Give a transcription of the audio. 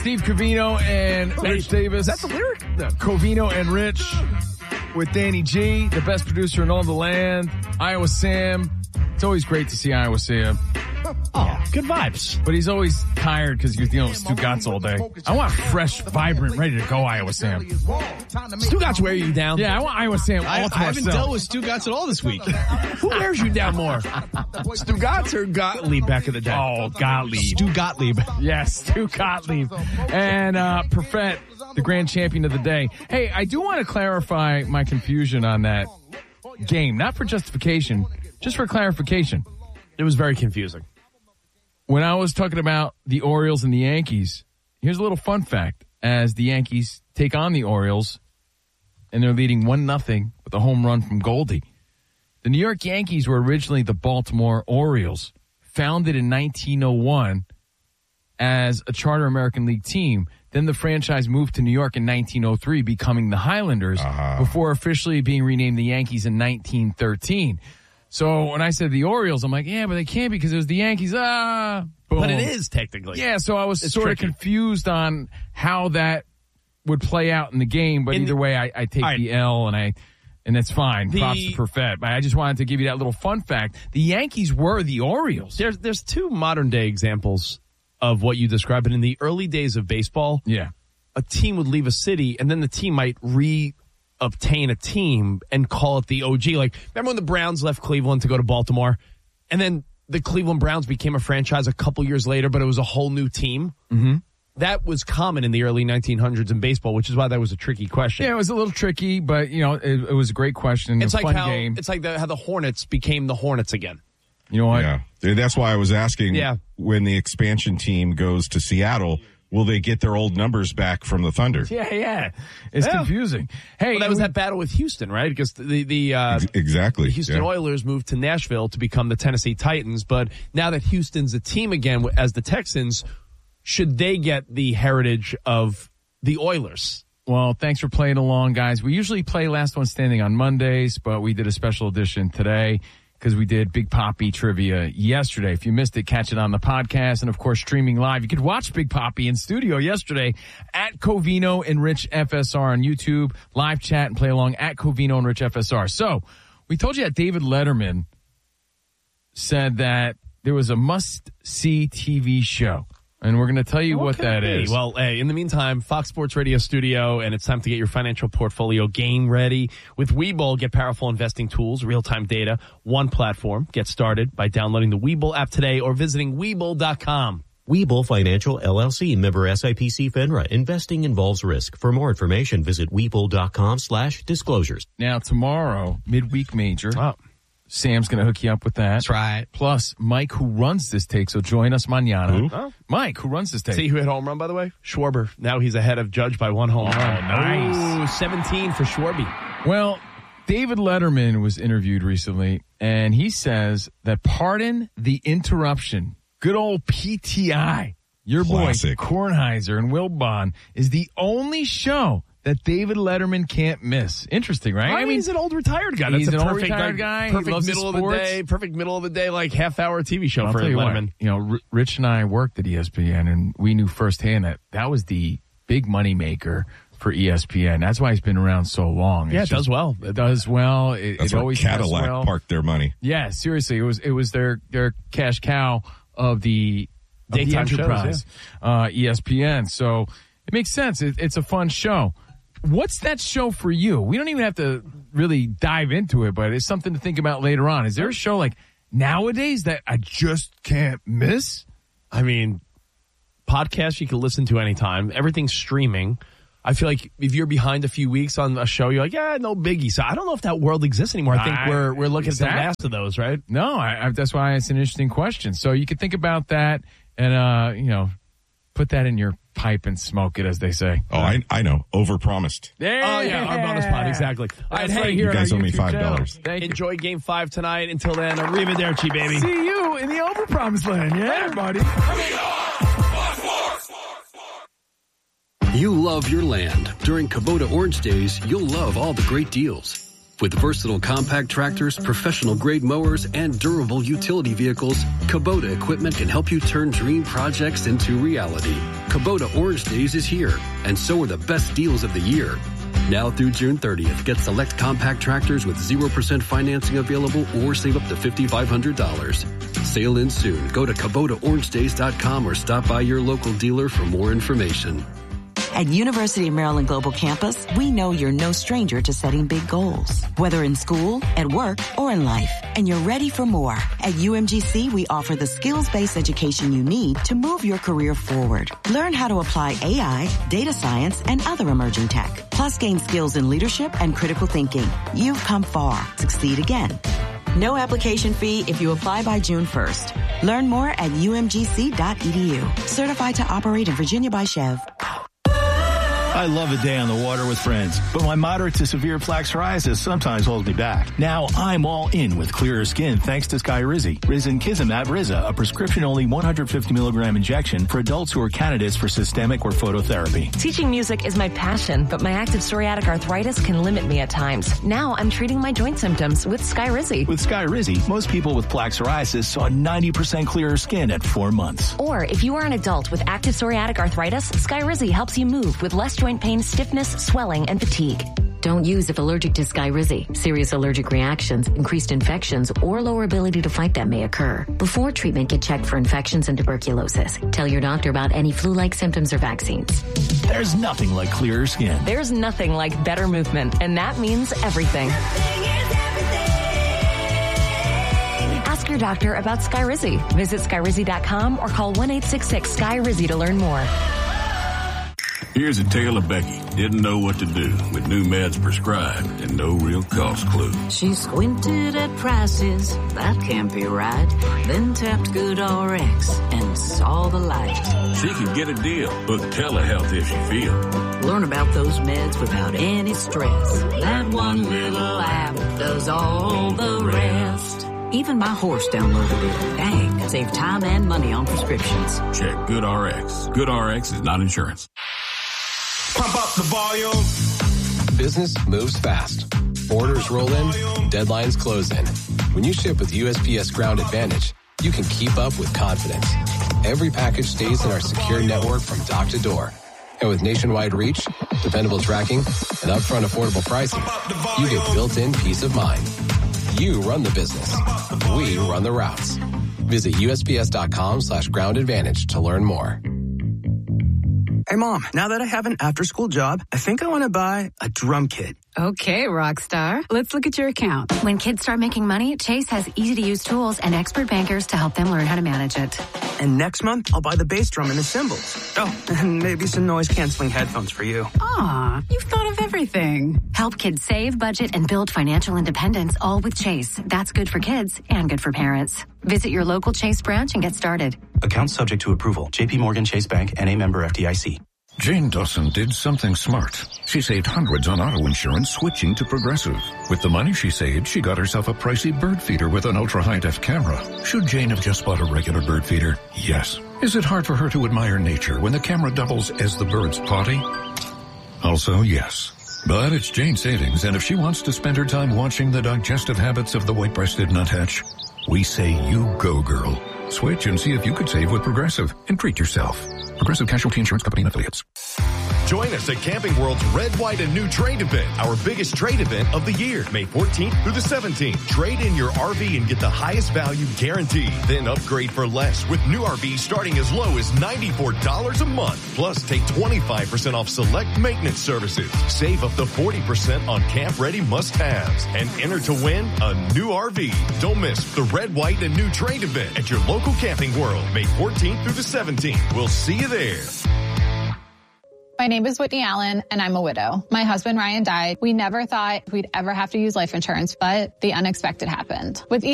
Steve Covino and Rich Davis. That's the lyric? No, Covino and Rich with Danny G, the best producer in all the land. Iowa Sam. It's always great to see Iowa Sam. Oh, good vibes. But he's always tired because he's dealing with Stugatz all day. I want fresh, vibrant, ready to go Iowa Sam. Stugatz wear you down? Yeah, I want Iowa Sam all to I haven't myself. dealt with Stugatz at all this week. Who wears you down more? Stugatz or Gottlieb back in the day? Oh, Gottlieb. Stu Gottlieb. Yes, Stu Gottlieb. And Perfett, the grand champion of the day. Hey, I do want to clarify my confusion on that game. Not for justification, just for clarification. It was very confusing. When I was talking about the Orioles and the Yankees, here's a little fun fact. As the Yankees take on the Orioles, and they're leading 1-0 with a home run from Goldie. The New York Yankees were originally the Baltimore Orioles, founded in 1901 as a charter American League team. Then the franchise moved to New York in 1903, becoming the Highlanders, before officially being renamed the Yankees in 1913. So when I said the Orioles, I'm like, yeah, but they can't because it was the Yankees. Boom. But it is technically. Yeah, so I was sort of confused on how that would play out in the game. But either way, I take the L, and that's fine. Props to Perfett. But I just wanted to give you that little fun fact. The Yankees were the Orioles. There's two modern day examples of what you described. But in the early days of baseball, a team would leave a city, and then the team might obtain a team and call it the OG. Like, remember when the Browns left Cleveland to go to Baltimore, and then the Cleveland Browns became a franchise a couple years later, but it was a whole new team? Mm-hmm. That was common in the early 1900s in baseball, which is why that was a tricky question. Yeah, it was a little tricky, but it was a great question. It's a like fun game. It's like how the Hornets became the Hornets again. You know what? Yeah, that's why I was asking. When the expansion team goes to Seattle, will they get their old numbers back from the Thunder? Yeah. It's confusing. Hey, that was that battle with Houston, right? Because exactly. The Houston Oilers moved to Nashville to become the Tennessee Titans, but now that Houston's a team again as the Texans, should they get the heritage of the Oilers? Well, thanks for playing along, guys. We usually play Last One Standing on Mondays, but we did a special edition today because we did Big Papi trivia yesterday. If you missed it, catch it on the podcast and, of course, streaming live. You could watch Big Papi in studio yesterday at Covino and Rich FSR on YouTube. Live chat and play along at Covino and Rich FSR. So we told you that David Letterman said that there was a must-see TV show. And we're going to tell you what that is. Well, hey, in the meantime, Fox Sports Radio studio, and it's time to get your financial portfolio game ready. With Webull, get powerful investing tools, real-time data, one platform. Get started by downloading the Webull app today or visiting Webull.com. Webull Financial, LLC, member SIPC FINRA. Investing involves risk. For more information, visit Webull.com/disclosures. Now, tomorrow, midweek major. Oh. Sam's going to hook you up with that. That's right. Plus, Mike, who runs this take, so join us mañana. Oh. Mike, who runs this take. See who hit home run, by the way? Schwarber. Now he's ahead of Judge by one home run. Nice. Ooh, 17 for Schwarby. Well, David Letterman was interviewed recently, and he says that pardon the interruption. Good old PTI, your Classic. boy Kornheiser and Wilbon, is the only show that David Letterman can't miss. Interesting, right? I mean, he's an old retired guy. He's That's an a old perfect retired guy. Perfect He loves middle of the sports. day. Perfect middle of the day, like half-hour TV show I'll for tell you Letterman. What, Rich and I worked at ESPN, and we knew firsthand that was the big money maker for ESPN. That's why he's been around so long. Yeah, it does well. It does well. That's it where always Cadillac does well. parked their money. Yeah, seriously, it was their cash cow of the Daytime enterprise, shows, ESPN. So it makes sense. It's a fun show. What's that show for you? We don't even have to really dive into it, but it's something to think about later on. Is there a show like nowadays that I just can't miss? I mean, podcasts you can listen to anytime. Everything's streaming. I feel like if you're behind a few weeks on a show, you're like, yeah, no biggie. So I don't know if that world exists anymore. I think we're looking at the last of those, right? No, that's why it's an interesting question. So you can think about that and, put that in your pipe and smoke it, as they say. Oh, I know. Overpromised. Yeah. Oh, yeah, our bonus pod, exactly. All right, hey, you guys owe me $5. Thank you. Enjoy Game 5 tonight. Until then, arrivederci, baby. See you in the overpromised land. Yeah, buddy. You love your land. During Kubota Orange Days, you'll love all the great deals. With versatile compact tractors, professional-grade mowers, and durable utility vehicles, Kubota equipment can help you turn dream projects into reality. Kubota Orange Days is here, and so are the best deals of the year. Now through June 30th, get select compact tractors with 0% financing available or save up to $5,500. Sale ends soon. Go to KubotaOrangeDays.com or stop by your local dealer for more information. At University of Maryland Global Campus, we know you're no stranger to setting big goals, whether in school, at work, or in life, and you're ready for more. At UMGC, we offer the skills-based education you need to move your career forward. Learn how to apply AI, data science, and other emerging tech, plus gain skills in leadership and critical thinking. You've come far. Succeed again. No application fee if you apply by June 1st. Learn more at umgc.edu. Certified to operate in Virginia by Chev. I love a day on the water with friends, but my moderate to severe plaque psoriasis sometimes holds me back. Now I'm all in with clearer skin thanks to Skyrizi. Risankizumab Riza, a prescription-only 150 milligram injection for adults who are candidates for systemic or phototherapy. Teaching music is my passion, but my active psoriatic arthritis can limit me at times. Now I'm treating my joint symptoms with Skyrizi. With Skyrizi, most people with plaque psoriasis saw 90% clearer skin at 4 months. Or if you are an adult with active psoriatic arthritis, Skyrizi helps you move with less joint pain, stiffness, swelling, and fatigue. Don't use if allergic to Skyrizi. Serious allergic reactions, increased infections, or lower ability to fight them may occur. Before treatment, get checked for infections and tuberculosis. Tell your doctor about any flu-like symptoms or vaccines. There's nothing like clearer skin. There's nothing like better movement, and that means everything. Ask your doctor about Skyrizi. Visit Skyrizi.com or call 1-866-SKY-RIZZI to learn more. Here's a tale of Becky. Didn't know what to do with new meds prescribed and no real cost clue. She squinted at prices, that can't be right. Then tapped GoodRx and saw the light. She could get a deal. Book telehealth if she feels. Learn about those meds without any stress. That one little app does all the rest. Even my horse downloaded it. Dang, save time and money on prescriptions. Check GoodRx. GoodRx is not insurance. Pump up the volume. Business moves fast. Orders roll in, deadlines close in. When you ship with USPS Ground Advantage, you can keep up with confidence. Every package stays in our secure network from dock to door. And with nationwide reach, dependable tracking, and upfront affordable pricing, you get built-in peace of mind. You run the business. We run the routes. Visit USPS.com/Ground Advantage to learn more. Hey, Mom, now that I have an after-school job, I think I want to buy a drum kit. Okay, Rockstar. Let's look at your account. When kids start making money, Chase has easy-to-use tools and expert bankers to help them learn how to manage it. And next month, I'll buy the bass drum and the cymbals. Oh, and maybe some noise-canceling headphones for you. Aw, you've thought of everything. Help kids save, budget, and build financial independence, all with Chase. That's good for kids and good for parents. Visit your local Chase branch and get started. Account subject to approval. J.P. Morgan Chase Bank, N.A. member FDIC. Jane Dawson did something smart. She saved hundreds on auto insurance switching to Progressive. With the money she saved, she got herself a pricey bird feeder with an ultra-high-def camera. Should Jane have just bought a regular bird feeder? Yes. Is it hard for her to admire nature when the camera doubles as the bird's potty? Also, yes. But it's Jane's savings, and if she wants to spend her time watching the digestive habits of the white-breasted nuthatch, we say you go, girl. Switch and see if you could save with Progressive and treat yourself. Progressive Casualty Insurance Company and Affiliates. Join us at Camping World's Red, White, and New Trade Event, our biggest trade event of the year, May 14th through the 17th. Trade in your RV and get the highest value guaranteed. Then upgrade for less with new RVs starting as low as $94 a month. Plus, take 25% off select maintenance services. Save up to 40% on camp-ready must-haves. And enter to win a new RV. Don't miss the Red, White, and New Trade Event at your local Camping World, May 14th through the 17th. We'll see you there. My name is Whitney Allen, and I'm a widow. My husband, Ryan, died. We never thought we'd ever have to use life insurance, but the unexpected happened. With